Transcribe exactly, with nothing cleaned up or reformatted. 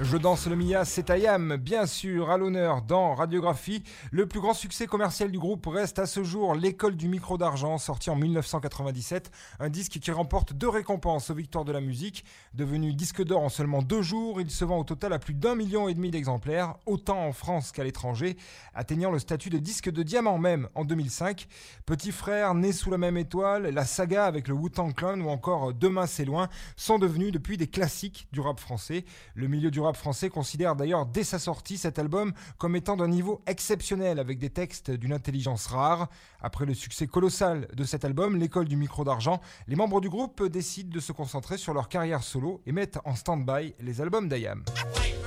Je danse le Mia, c'est I A M, bien sûr, à l'honneur dans Radiographie. Le plus grand succès commercial du groupe reste à ce jour L'école du micro d'argent, sorti en dix-neuf cent quatre-vingt-dix-sept. Un disque qui remporte deux récompenses aux victoires de la musique. Devenu disque d'or en seulement deux jours, il se vend au total à plus d'un million et demi d'exemplaires, autant en France qu'à l'étranger, atteignant le statut de disque de diamant même en deux mille cinq. Petit frère, né sous la même étoile, la saga avec le Wu-Tang Clan ou encore Demain c'est loin sont devenus depuis des classiques du rap français. Le milieu du rap français considère d'ailleurs dès sa sortie cet album comme étant d'un niveau exceptionnel avec des textes d'une intelligence rare. Après le succès colossal de cet album, L'école du micro d'argent, les membres du groupe décident de se concentrer sur leur carrière solo et mettent en stand-by les albums d'I A M.